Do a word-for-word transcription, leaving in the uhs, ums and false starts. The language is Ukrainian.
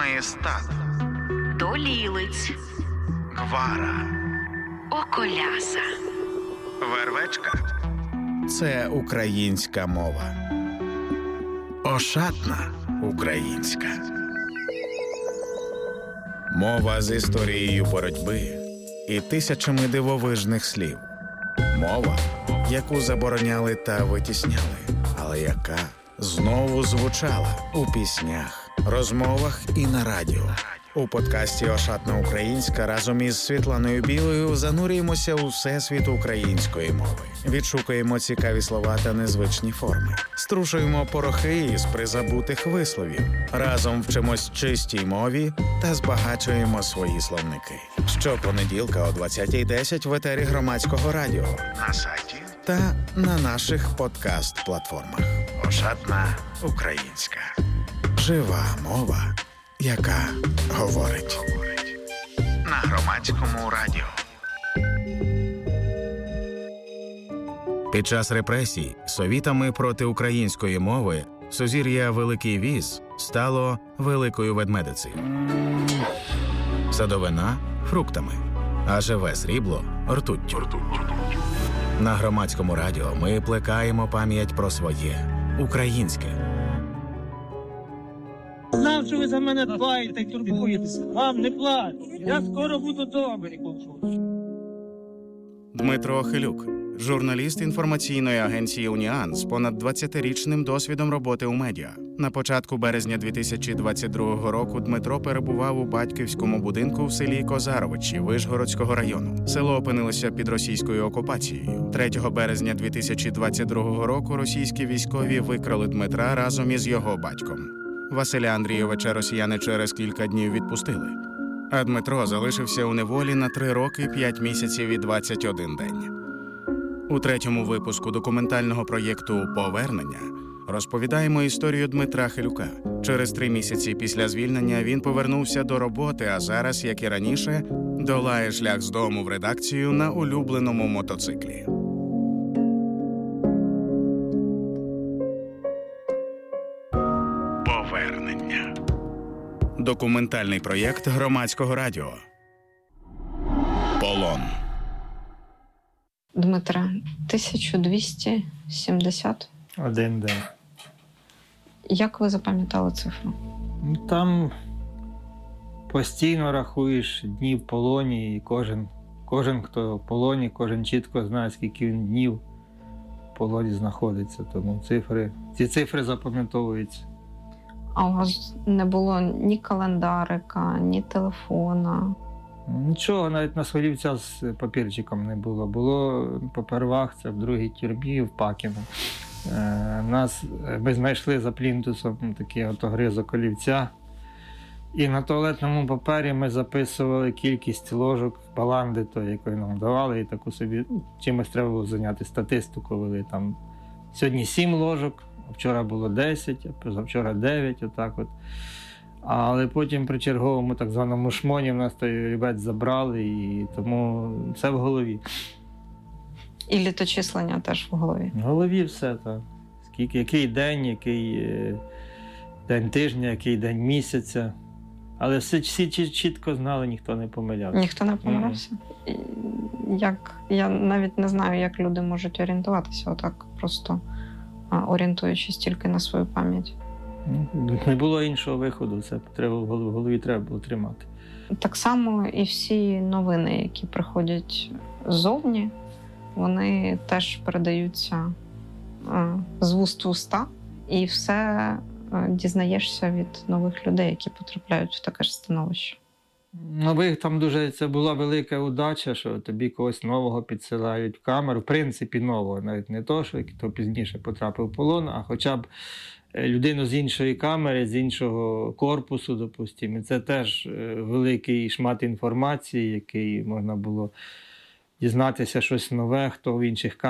Маєстат, Долілиць, Гвара, Околяса. Вервечка – це українська мова. Ошатна українська. Мова з історією боротьби і тисячами дивовижних слів. Мова, яку забороняли та витісняли, але яка знову звучала у піснях, розмовах і на радіо. У подкасті «Ошатна українська» разом із Світланою Білою занурюємося у всесвіт української мови. Відшукуємо цікаві слова та незвичні форми. Струшуємо порохи із призабутих висловів. Разом вчимось чистій мові та збагачуємо свої словники. Щопонеділка о двадцятій десять в етері Громадського радіо, на сайті та на наших подкаст-платформах. «Ошатна українська». Жива мова, яка говорить. На Громадському радіо. Під час репресій совітами проти української мови сузір'я Великий Віз стало Великою Ведмедицею. Садовина – фруктами, а живе срібло – ртуттю. На Громадському радіо ми плекаємо пам'ять про своє українське. Знав, що ви за мене дбаєте і турбуєтеся. Вам не плач. Я скоро буду добрий. Дмитро Хилюк, журналіст інформаційної агенції «Уніан» з понад двадцятирічним досвідом роботи у медіа. На початку березня дві тисячі двадцять другого року Дмитро перебував у батьківському будинку в селі Козаровичі Вишгородського району. Село опинилося під російською окупацією. третього березня дві тисячі двадцять другого року російські військові викрали Дмитра разом із його батьком. Василя Андрійовича росіяни через кілька днів відпустили. А Дмитро залишився у неволі на три роки, п'ять місяців і двадцять один день. У третьому випуску документального проєкту «Повернення» розповідаємо історію Дмитра Хилюка. Через три місяці після звільнення він повернувся до роботи, а зараз, як і раніше, долає шлях з дому в редакцію на улюбленому мотоциклі. Повернення. Документальний проєкт Громадського радіо. Полон. Дмитра, тисяча двісті сімдесят. Один день. Як ви запам'ятали цифру? Ну, там постійно рахуєш дні в полоні, і кожен, кожен, хто в полоні, кожен чітко знає, скільки він днів в полоні знаходиться. Тому цифри, ці цифри запам'ятовуються. А у вас не було ні календарика, ні телефона? Нічого, навіть на Сходівця з папірчиком не було. Було попервах, це в другій тюрмі, в Пакіно. Е, нас, ми знайшли за плінтусом такий огризок олівця. І на туалетному папері ми записували кількість ложок баланди, то, якої нам давали, і таку собі, ну, чимось треба було зайняти, статистику вели. Там сьогодні сім ложок, вчора було десять, а позавчора дев'ять, отак от. Але потім при черговому так званому шмоні в нас той олівець забрали, і тому все в голові. І літочислення теж в голові? В голові все, так. Скільки, який день, який е, день тижня, який день місяця. Але всі, всі чітко знали, ніхто не помилявся. Ніхто не помилявся? Mm. Як, я навіть не знаю, як люди можуть орієнтуватися отак, просто а, орієнтуючись тільки на свою пам'ять. Не було іншого виходу, це треба, в голові треба було тримати. Так само і всі новини, які приходять ззовні, вони теж передаються з вуст в уста, і все дізнаєшся від нових людей, які потрапляють в таке ж становище. Нових там дуже, це була велика удача, що тобі когось нового підсилають в камеру, в принципі нового, навіть не то, що хто пізніше потрапив в полон, а хоча б людину з іншої камери, з іншого корпусу, допустимо. Це теж великий шмат інформації, який можна було дізнатися щось нове, хто в інших камерах.